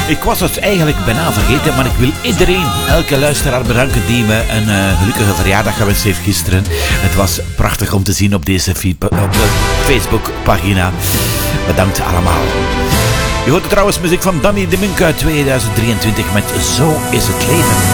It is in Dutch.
Ik was het eigenlijk bijna vergeten, maar ik wil iedereen, elke luisteraar bedanken die me een gelukkige verjaardag gewenst heeft gisteren. Het was prachtig om te zien op deze op de Facebookpagina. Bedankt allemaal. Je hoort trouwens muziek van Danny de Munk uit 2023 met Zo is het leven.